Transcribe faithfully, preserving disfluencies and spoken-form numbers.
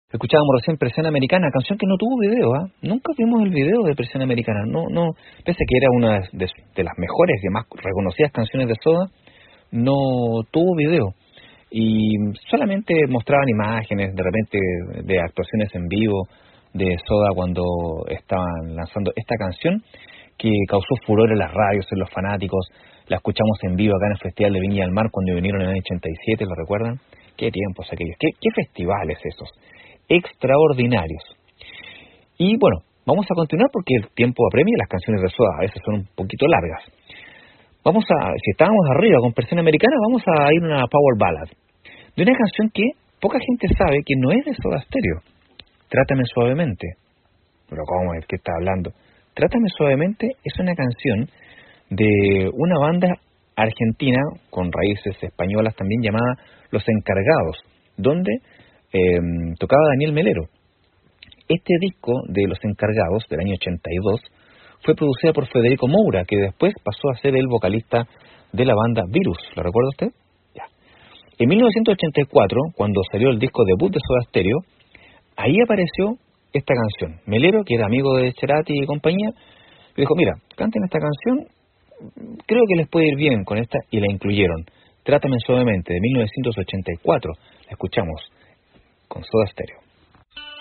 Escuchábamos recién Presión Americana, canción que no tuvo video, ¿ah? ¿eh? Nunca vimos el video de Presión Americana. No, no, pese a que era una de, de las mejores y más reconocidas canciones de Soda, no tuvo video. Y solamente mostraban imágenes, de repente, de actuaciones en vivo de Soda cuando estaban lanzando esta canción, que causó furor en las radios, en los fanáticos. La escuchamos en vivo acá en el Festival de Viña del Mar cuando vinieron en el año ochenta y siete, ¿lo recuerdan? Qué tiempos aquellos, qué, qué festivales esos, extraordinarios. Y bueno, vamos a continuar porque el tiempo apremia y las canciones de Soda a veces son un poquito largas. Vamos a, si estábamos arriba con Presión Americana, vamos a ir a una power ballad de una canción que poca gente sabe que no es de Soda Stereo. Trátame suavemente. Pero ¿cómo es que está hablando? Trátame suavemente es una canción de una banda argentina con raíces españolas también llamada Los Encargados, donde eh, tocaba Daniel Melero. Este disco de Los Encargados del año ochenta y dos fue producido por Federico Moura, que después pasó a ser el vocalista de la banda Virus. ¿Lo recuerda usted? Ya. En mil novecientos ochenta y cuatro, cuando salió el disco debut de Soda Stereo, ahí apareció esta canción. Melero, que era amigo de Cerati y compañía, le dijo, mira, canten esta canción, creo que les puede ir bien con esta, y la incluyeron. Trátame suavemente, de mil novecientos ochenta y cuatro. La escuchamos con Soda Stereo.